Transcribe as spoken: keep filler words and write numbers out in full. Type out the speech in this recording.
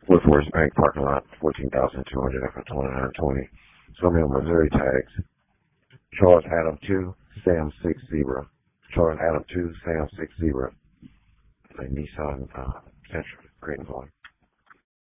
Wood Forest Bank parking lot, fourteen thousand two hundred for twenty-nine twenty. Sawmill, Missouri tags. Charles Adam two, Sam six zero. Charles Adam two, Sam six zero. A Nissan uh, Sentra, Great Point.